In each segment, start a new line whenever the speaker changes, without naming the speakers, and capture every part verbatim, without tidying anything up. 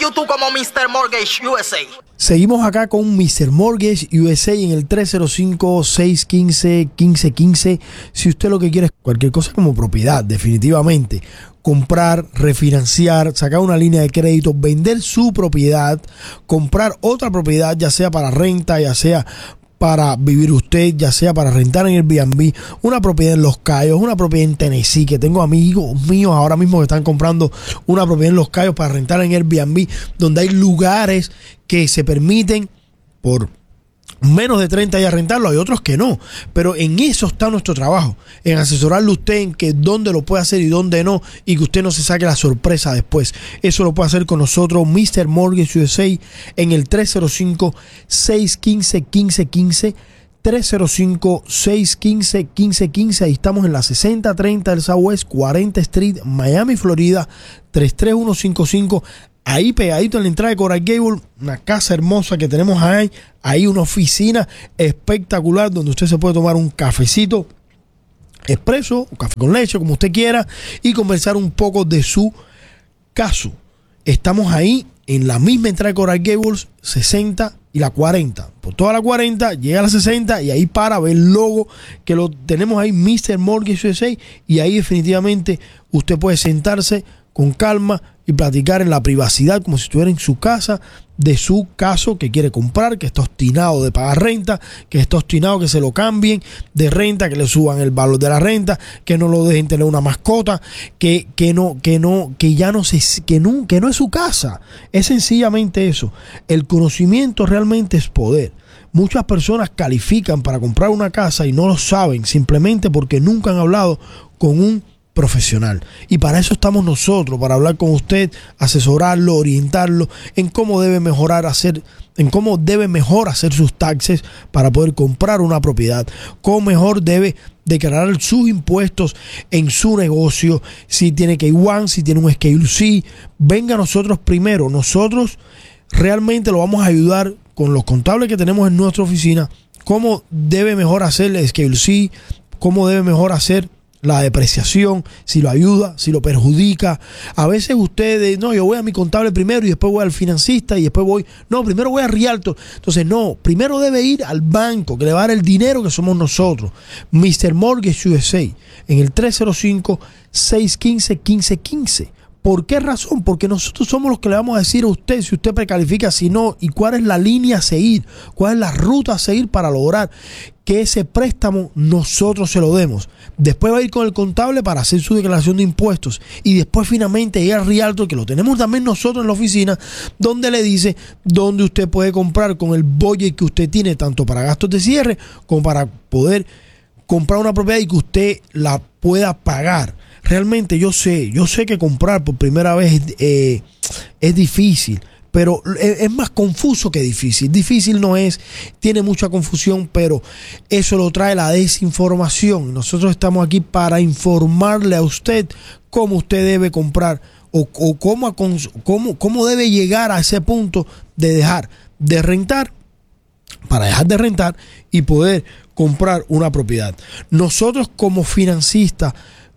YouTube como mister Mortgage U S A.
Seguimos acá con mister Mortgage U S A en el tres cero cinco, seis uno cinco, uno cinco uno cinco. Si usted lo que quiere es cualquier cosa como propiedad, definitivamente, comprar, refinanciar, sacar una línea de crédito, vender su propiedad, comprar otra propiedad, ya sea para renta, ya sea para vivir usted, ya sea para rentar en Airbnb, una propiedad en Los Cayos, una propiedad en Tennessee, que tengo amigos míos ahora mismo que están comprando una propiedad en Los Cayos para rentar en Airbnb, donde hay lugares que se permiten por menos de treinta días rentarlo, hay otros que no, pero en eso está nuestro trabajo, en asesorarle a usted en que dónde lo puede hacer y dónde no, y que usted no se saque la sorpresa después. Eso lo puede hacer con nosotros mister Mortgage U S A en el tres cero cinco, seis uno cinco, uno cinco uno cinco, tres cero cinco, seis uno cinco, uno cinco uno cinco. Ahí estamos en la sesenta treinta del Southwest cuarenta Street, Miami, Florida, tres tres uno cinco cinco. Ahí pegadito en la entrada de Coral Gable, una casa hermosa que tenemos ahí, ahí una oficina espectacular donde usted se puede tomar un cafecito expreso, un café con leche, como usted quiera, y conversar un poco de su caso. Estamos ahí en la misma entrada de Coral Gables, sesenta y la cuarenta. Por toda la cuarenta, llega a la sesenta y ahí para ver el logo que lo tenemos ahí, mister Mortgage U S A, y ahí definitivamente usted puede sentarse con calma y platicar en la privacidad como si estuviera en su casa de su caso que quiere comprar, que está obstinado de pagar renta, que está obstinado que se lo cambien de renta, que le suban el valor de la renta, que no lo dejen tener una mascota, que, que no, que no, que ya no se, que no, que no es su casa. Es sencillamente eso. El conocimiento realmente es poder. Muchas personas califican para comprar una casa y no lo saben simplemente porque nunca han hablado con un profesional, y para eso estamos nosotros, para hablar con usted, asesorarlo, orientarlo en cómo debe mejorar hacer, en cómo debe mejor hacer sus taxes para poder comprar una propiedad, cómo mejor debe declarar sus impuestos en su negocio, si tiene K uno, si tiene un Schedule C. Venga a nosotros primero, nosotros realmente lo vamos a ayudar con los contables que tenemos en nuestra oficina, cómo debe mejor hacer el Schedule C, cómo debe mejor hacer la depreciación, si lo ayuda, si lo perjudica. A veces ustedes, no, yo voy a mi contable primero y después voy al financista y después voy, no, primero voy a Rialto. Entonces, no, primero debe ir al banco que le va a dar el dinero, que somos nosotros. mister Mortgage U S A en el tres cero cinco, seis uno cinco, uno cinco uno cinco. ¿Por qué razón? Porque nosotros somos los que le vamos a decir a usted si usted precalifica, si no, y cuál es la línea a seguir, cuál es la ruta a seguir para lograr que ese préstamo nosotros se lo demos. Después va a ir con el contable para hacer su declaración de impuestos y después finalmente ir al Rialto, que lo tenemos también nosotros en la oficina, donde le dice dónde usted puede comprar con el budget que usted tiene, tanto para gastos de cierre como para poder comprar una propiedad y que usted la pueda pagar. Realmente yo sé, yo sé que comprar por primera vez eh, es difícil, pero es, es más confuso que difícil. Difícil no es, tiene mucha confusión, pero eso lo trae la desinformación. Nosotros estamos aquí para informarle a usted cómo usted debe comprar o, o cómo, cómo, cómo debe llegar a ese punto de dejar de rentar, para dejar de rentar y poder comprar una propiedad. Nosotros como financistas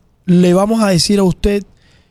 le vamos a decir a usted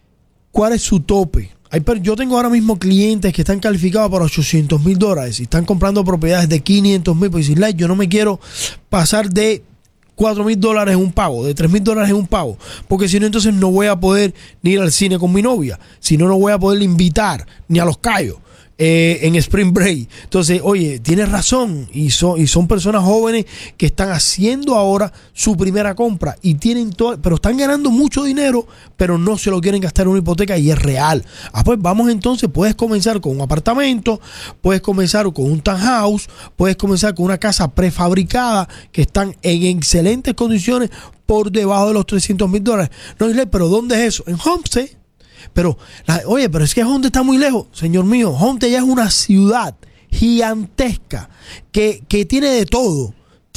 cuál es su tope. Yo tengo ahora mismo clientes que están calificados para ochocientos mil dólares y están comprando propiedades de quinientos mil. Pues decirle, yo no me quiero pasar de cuatro mil dólares en un pago, de tres mil dólares en un pago, porque si no, entonces no voy a poder ni ir al cine con mi novia, si no, no voy a poder invitar ni a Los Cayos. Eh, en Spring Break. Entonces, oye, tienes razón, y son, y son personas jóvenes que están haciendo ahora su primera compra y tienen todo, pero están ganando mucho dinero, pero no se lo quieren gastar en una hipoteca y es real. Ah, pues vamos entonces, puedes comenzar con un apartamento, puedes comenzar con un townhouse, puedes comenzar con una casa prefabricada que están en excelentes condiciones por debajo de los trescientos mil dólares. No, pero ¿dónde es eso? En Homestead. Pero, la, oye, pero es que Homestead está muy lejos. Señor mío, Homestead ya es una ciudad gigantesca que, que tiene de todo.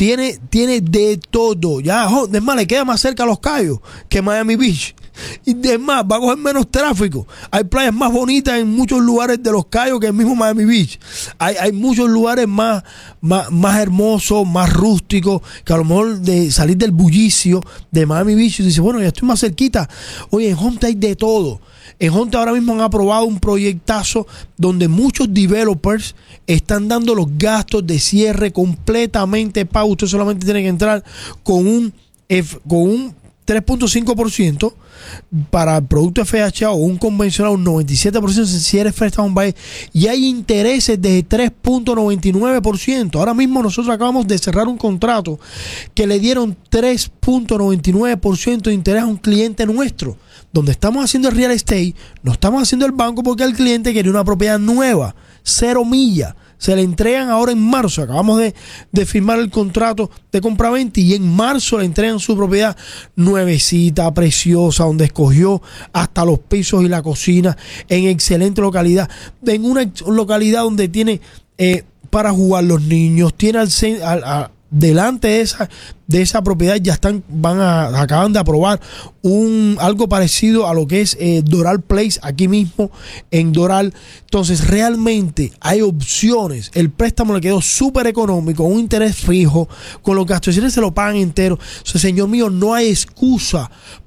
Tiene, tiene de todo. Ya, jo, es más, le queda más cerca a Los Cayos que Miami Beach. Y es más, va a coger menos tráfico. Hay playas más bonitas en muchos lugares de Los Cayos que el mismo Miami Beach. Hay, hay muchos lugares más, más, más hermosos, más rústicos, que a lo mejor de salir del bullicio de Miami Beach y dice, bueno, ya estoy más cerquita. Oye, en Homestead hay de todo. En Homestead ahora mismo han aprobado un proyectazo donde muchos developers están dando los gastos de cierre completamente pagos. Usted solamente tiene que entrar con un, F, con un tres punto cinco por ciento para el producto F H A o un convencional, un noventa y siete por ciento si eres first time buyer, y hay intereses de tres punto noventa y nueve por ciento. Ahora mismo nosotros acabamos de cerrar un contrato que le dieron tres punto noventa y nueve por ciento de interés a un cliente nuestro, donde estamos haciendo el real estate, no estamos haciendo el banco porque el cliente quería una propiedad nueva, cero millas. Se le entregan ahora en marzo. Acabamos de, de firmar el contrato de compraventa y en marzo le entregan su propiedad nuevecita, preciosa, donde escogió hasta los pisos y la cocina, en excelente localidad, en una localidad donde tiene eh, para jugar los niños, tiene al, al, al delante de esa, de esa propiedad ya están, van a, acaban de aprobar un algo parecido a lo que es eh, Doral Place aquí mismo en Doral. Entonces realmente hay opciones. El préstamo le quedó súper económico, un interés fijo, con los gastos se lo pagan entero. O sea, señor mío, no hay excusa